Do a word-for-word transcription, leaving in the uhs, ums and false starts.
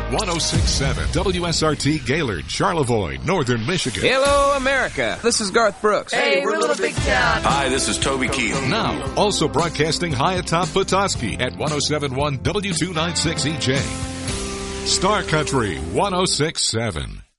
one oh six point seven W S R T Gaylord, Charlevoix, Northern Michigan. Hello, America. This is Garth Brooks. Hey, we're Little Big Town. Hi, this is Toby Keith. Now, also broadcasting high atop Petoskey at one oh seven point one W two ninety-six E J. Star Country one oh six point seven.